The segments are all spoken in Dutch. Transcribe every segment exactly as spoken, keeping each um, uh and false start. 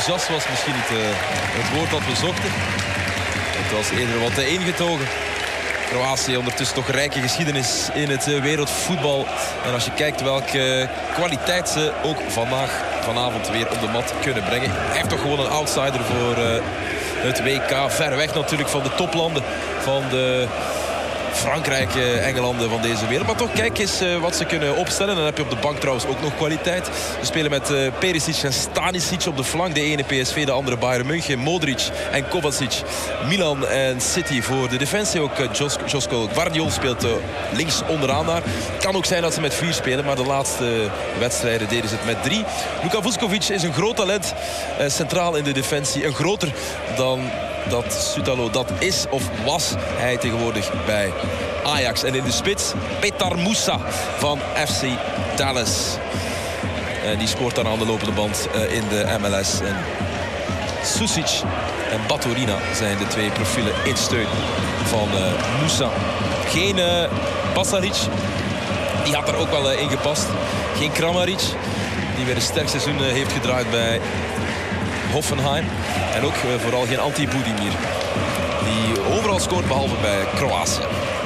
enthousiast was misschien niet uh, het woord dat we zochten. Het was eerder wat ingetogen. Kroatië ondertussen toch rijke geschiedenis in het uh, wereldvoetbal. En als je kijkt welke kwaliteit ze ook vandaag, vanavond weer op de mat kunnen brengen. Hij heeft toch gewoon een outsider voor uh, het W K. Ver weg natuurlijk van de toplanden van de Frankrijk, Engelanden van deze wereld. Maar toch, kijk eens uh, wat ze kunnen opstellen. En dan heb je op de bank trouwens ook nog kwaliteit. Ze spelen met uh, Perisic en Stanisic op de flank. De ene P S V, de andere Bayern München. Modric en Kovacic. Milan en City voor de defensie. Ook uh, Jos Josko Gvardiol speelt uh, links onderaan daar. Het kan ook zijn dat ze met vier spelen. Maar de laatste wedstrijden deden ze het met drie. Luka Vuskovic is een groot talent. Uh, centraal in de defensie. Een groter dan dat Sutalo dat is of was hij tegenwoordig bij Ajax. En in de spits Petar Musa van F C Dallas. En die scoort dan aan de lopende band uh, in de M L S. En Susic en Baturina zijn de twee profielen in steun van uh, Musa. Geen uh, Basaric. Die had er ook wel uh, in gepast. Geen Kramaric. Die weer een sterk seizoen uh, heeft gedraaid bij Hoffenheim. En ook uh, vooral geen Ante Budimir. Die overal scoort behalve bij Kroatië.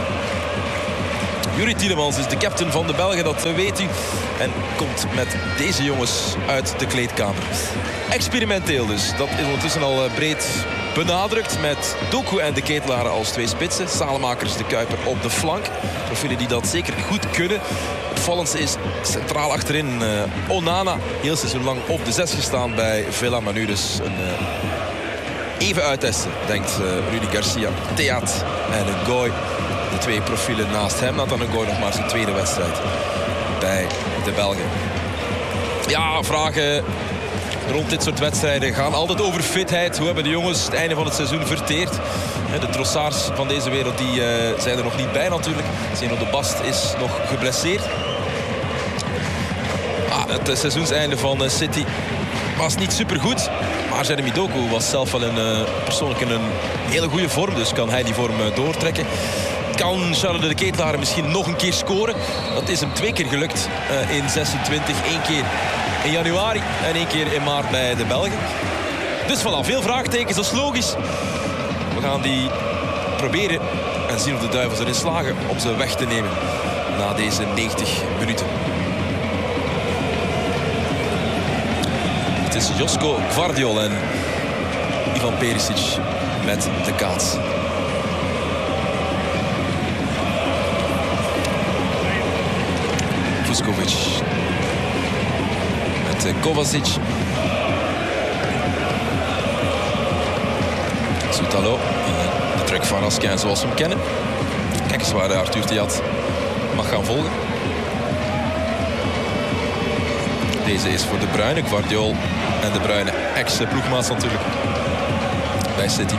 Juri Tielemans is de captain van de Belgen, dat weet u. En komt met deze jongens uit de kleedkamer. Experimenteel dus. Dat is ondertussen al breed benadrukt. Met Doku en de Ketelaar als twee spitsen. Salemakers, de Kuiper op de flank. Profielen die dat zeker goed kunnen. Opvallendste is centraal achterin uh, Onana. Heel seizoen lang op de zes gestaan bij Villa. Maar nu dus een, uh, even uittesten, denkt uh, Rudy Garcia. Theat en een Goy. De twee profielen naast hem. Nathan een Goy nog maar zijn tweede wedstrijd bij de Belgen. Ja, vragen rond dit soort wedstrijden gaan altijd over fitheid. Hoe hebben de jongens het einde van het seizoen verteerd? De Trossards van deze wereld die, uh, zijn er nog niet bij natuurlijk. Zeno de Bast is nog geblesseerd. Ah, het seizoenseinde van uh, City was niet supergoed. Maar Jeremy Doku was zelf wel een, uh, persoonlijk in een hele goede vorm. Dus kan hij die vorm uh, doortrekken. Kan Charles de Ketelaar misschien nog een keer scoren? Dat is hem twee keer gelukt uh, in zesentwintig. Eén keer in januari en één keer in maart bij de Belgen. Dus voilà, veel vraagtekens, dat is logisch. We gaan die proberen en zien of de Duivels erin slagen om ze weg te nemen na deze negentig minuten. Het is Josko Gvardiol en Ivan Perisic met de kaats. Vuskovic met Kovacic. Sutalo. De trek van Raskin zoals we hem kennen. Kijk eens waar Arthur Theat mag gaan volgen. Deze is voor de Bruyne. Gvardiol en de Bruyne. Ex-ploegmaats natuurlijk. Bij City.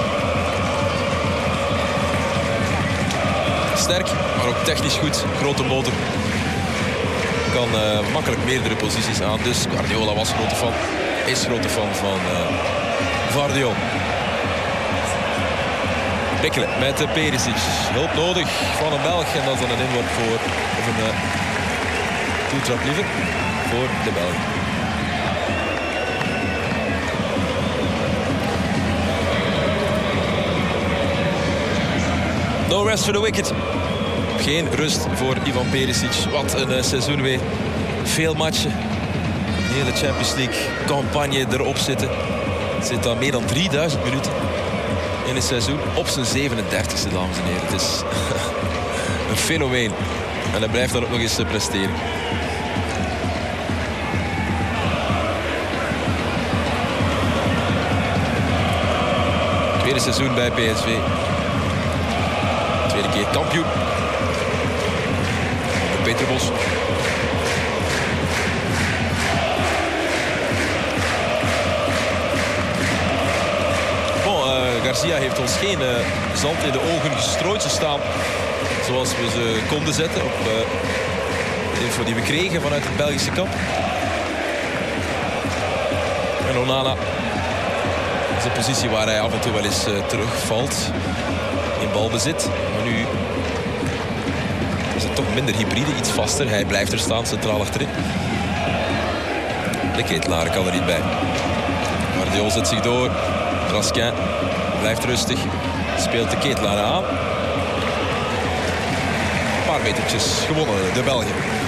Sterk, maar ook technisch goed. Grote motor. Kan uh, makkelijk meerdere posities aan. Dus Guardiola was grote fan. Is grote fan van uh, Gvardiol. Bikkelen met uh, Perisic. Hulp nodig van een Belg. En dat is dan een inworp voor, of een uh, toetrap liever, voor de Belgen. No rest for the wicked. Geen rust voor Ivan Perisic. Wat een uh, seizoen weer. Veel matchen. De hele Champions League campagne erop zitten. Zit dan meer dan drieduizend minuten in het seizoen. Op zijn zevenendertigste, dames en heren. Het is een fenomeen. En hij blijft dan ook nog eens uh, presteren. Tweede seizoen bij P S V. Tweede keer kampioen. Peter Bos. Bon, uh, Garcia heeft ons geen uh, zand in de ogen gestrooid. Ze staan zoals we ze konden zetten op uh, de info die we kregen vanuit het Belgische kamp. En Onana is een positie waar hij af en toe wel eens uh, terugvalt in balbezit. Maar nu is het toch minder hybride, iets vaster. Hij blijft er staan, centraal achterin. De Ketelaar kan er niet bij. Guardiol zet zich door. Raskin blijft rustig. Speelt de Ketelaar aan. Een paar metertjes gewonnen, de Belgen.